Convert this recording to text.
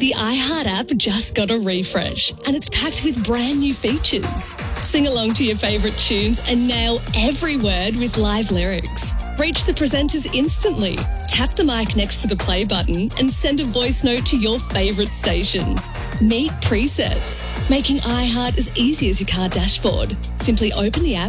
The iHeart app just got a refresh and it's packed with brand new features. Sing along to your favourite tunes and nail every word with live lyrics. Reach the presenters instantly. Tap the mic next to the play button and send a voice note to your favourite station. Meet presets, making iHeart as easy as your car dashboard. Simply open the app